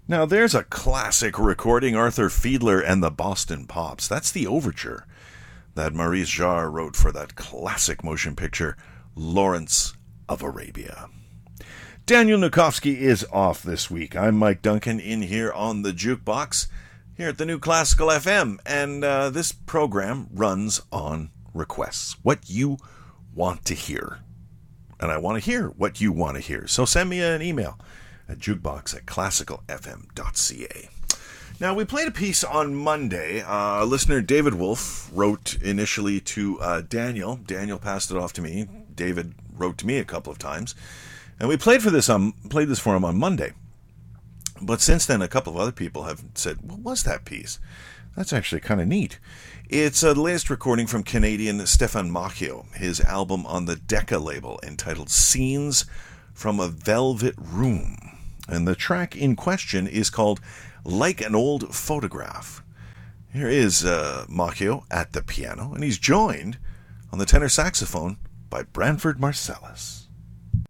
Now there's a classic recording, Arthur Fiedler and the Boston Pops. That's the overture that Maurice Jarre wrote for that classic motion picture, Lawrence of Arabia. Daniel Nukovsky is off this week. I'm Mike Duncan in here on the Jukebox, here at the New Classical FM, and this program runs on requests, what you want to hear. And I want to hear what you want to hear, so send me an email at jukebox@classicalfm.ca. Now, we played a piece on Monday. Listener David Wolf wrote initially to Daniel. Daniel passed it off to me. David wrote to me a couple of times. And we played this for him on Monday. But since then, a couple of other people have said, what was that piece? That's actually kind of neat. It's the latest recording from Canadian Stefan Macchio, his album on the Decca label entitled Scenes from a Velvet Room. And the track in question is called Like an Old Photograph. Here is Macchio at the piano, and he's joined on the tenor saxophone by Branford Marsalis.